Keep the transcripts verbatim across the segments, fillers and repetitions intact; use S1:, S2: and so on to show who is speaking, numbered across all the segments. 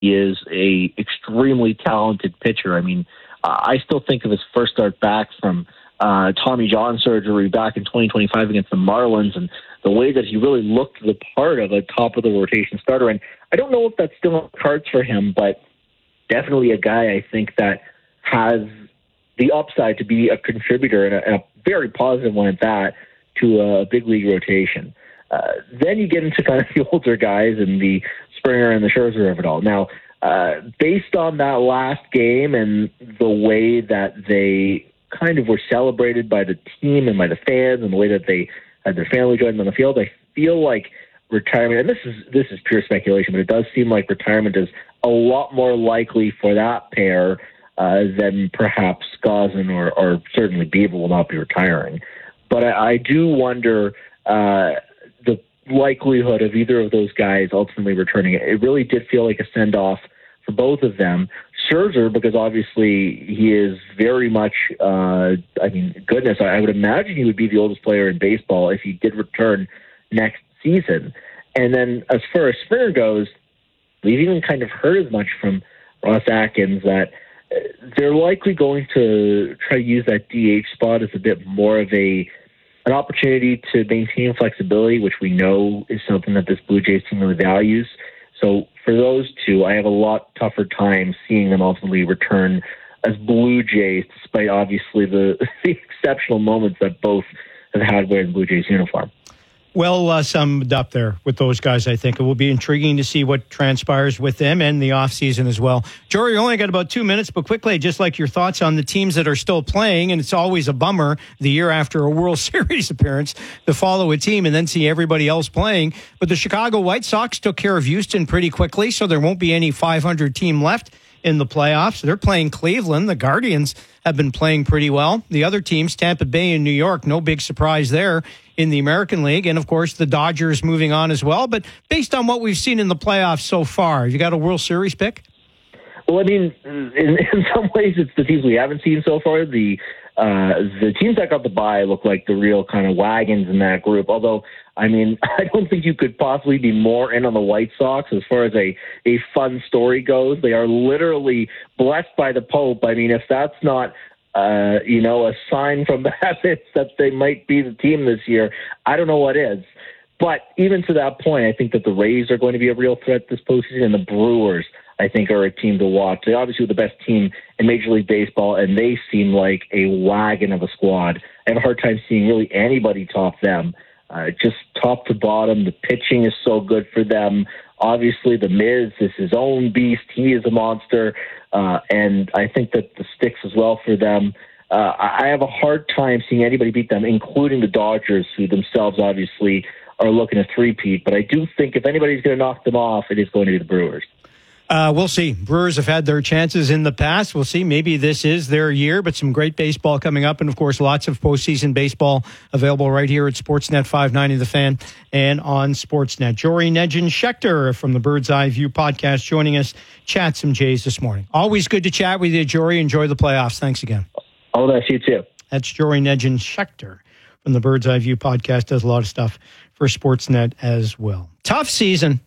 S1: He is a extremely talented pitcher. I mean, uh, I still think of his first start back from uh, Tommy John surgery back in twenty twenty-five against the Marlins, and the way that he really looked the part of a top-of-the-rotation starter. And I don't know if that's still on the cards for him, but definitely a guy I think that has the upside to be a contributor, and a, and a very positive one at that, to a big league rotation. Uh, then you get into kind of the older guys and the Springer and the Scherzer of it all. Now, uh, based on that last game and the way that they kind of were celebrated by the team and by the fans and the way that they had their family join them on the field, I feel like retirement, and this is this is pure speculation, but it does seem like retirement is a lot more likely for that pair uh, than perhaps Skazin or, or certainly Bieber will not be retiring. But I, I do wonder uh, the likelihood of either of those guys ultimately returning. It really did feel like a send-off for both of them. Scherzer, because obviously he is very much, uh, I mean, goodness, I would imagine he would be the oldest player in baseball if he did return next season. And then as far as Springer goes, we've even kind of heard as much from Ross Atkins that they're likely going to try to use that D H spot as a bit more of a an opportunity to maintain flexibility, which we know is something that this Blue Jays team really values. So for those two, I have a lot tougher time seeing them ultimately return as Blue Jays, despite obviously the, the exceptional moments that both have had wearing the Blue Jays uniform.
S2: Well uh, summed up there with those guys, I think. It will be intriguing to see what transpires with them and the offseason as well. Jory, you only got about two minutes, but quickly, I'd just like your thoughts on the teams that are still playing, and it's always a bummer the year after a World Series appearance to follow a team and then see everybody else playing. But the Chicago White Sox took care of Houston pretty quickly, so there won't be any five hundred team left in the playoffs. They're playing Cleveland. The Guardians have been playing pretty well. The other teams, Tampa Bay and New York, no big surprise there in the American League. And, of course, the Dodgers moving on as well. But based on what we've seen in the playoffs so far, you got a World Series pick?
S1: Well, I mean, in, in some ways, it's the teams we haven't seen so far. The uh, the teams that got the bye look like the real kind of wagons in that group. Although, I mean, I don't think you could possibly be more in on the White Sox as far as a, a fun story goes. They are literally blessed by the Pope. I mean, if that's not, uh, you know, a sign from the heavens that they might be the team this year, I don't know what is. But even to that point, I think that the Rays are going to be a real threat this postseason, and the Brewers, I think, are a team to watch. They obviously are the best team in Major League Baseball, and they seem like a wagon of a squad. I have a hard time seeing really anybody top them. Uh, just top to bottom, the pitching is so good for them. Obviously, the Miz is his own beast. He is a monster, uh, and I think that the sticks as well for them. Uh, I have a hard time seeing anybody beat them, including the Dodgers, who themselves obviously are looking at three-peat. But I do think if anybody's going to knock them off, it is going to be the Brewers.
S2: Uh, we'll see. Brewers have had their chances in the past. We'll see. Maybe this is their year, but some great baseball coming up. And, of course, lots of postseason baseball available right here at Sportsnet five ninety The Fan and on Sportsnet. Jory Nugent-Schechter from the Bird's Eye View podcast joining us. Chat some Jays this morning. Always good to chat with you, Jory. Enjoy the playoffs. Thanks again.
S1: All the best. You too.
S2: That's Jory Nugent-Schechter from the Bird's Eye View podcast. Does a lot of stuff for Sportsnet as well. Tough season.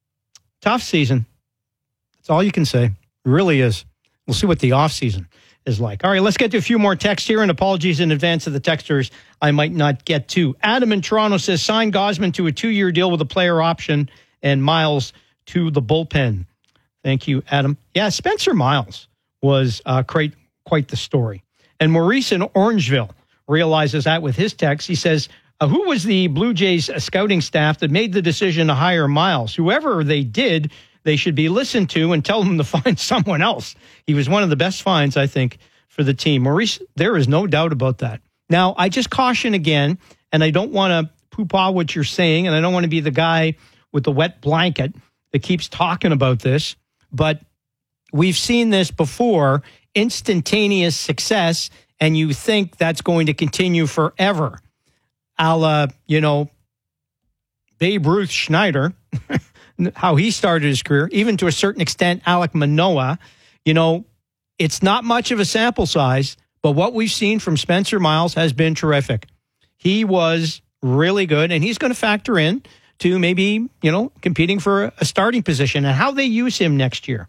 S2: Tough season. That's all you can say. It really is. We'll see what the offseason is like. All right, let's get to a few more texts here, and apologies in advance of the texters I might not get to. Adam in Toronto says, sign Gausman to a two-year deal with a player option and Miles to the bullpen. Thank you, Adam. Yeah, Spencer Miles was uh, quite, quite the story. And Maurice in Orangeville realizes that with his text. He says, uh, who was the Blue Jays scouting staff that made the decision to hire Miles? Whoever they did, they should be listened to and tell them to find someone else. He was one of the best finds, I think, for the team. Maurice, there is no doubt about that. Now, I just caution again, and I don't want to poo-pah what you're saying, and I don't want to be the guy with the wet blanket that keeps talking about this, but we've seen this before, instantaneous success, and you think that's going to continue forever. A la, you know, Babe Ruth Schneider, how he started his career, even to a certain extent, Alek Manoah. You know, it's not much of a sample size, but what we've seen from Spencer Miles has been terrific. He was really good, and he's going to factor in to maybe, you know, competing for a starting position, and how they use him next year.